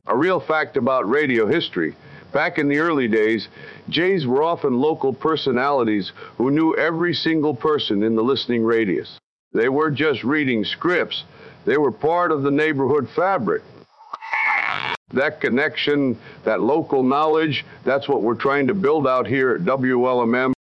A real fact about radio history: back in the early days, Jays were often local personalities who knew every single person in the listening radius. They weren't just reading scripts, they were part of the neighborhood fabric. That connection, that local knowledge, that's what we're trying to build out here at WLMM.